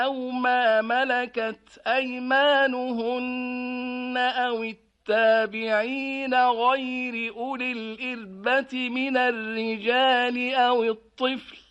أو ما ملكت أيمانهن أو التابعين غير أولي الإربة من الرجال أو الطفل